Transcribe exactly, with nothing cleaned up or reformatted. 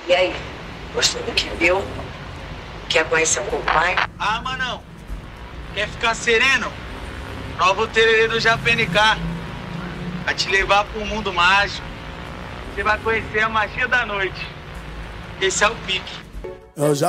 E aí, gostou do que viu? Quer conhecer um pouco mais? Ah, Manão, quer ficar sereno? Prova o tererê do Japenicá. Vai te levar pro mundo mágico. Você vai conhecer a magia da noite. Esse é o pique. Eu já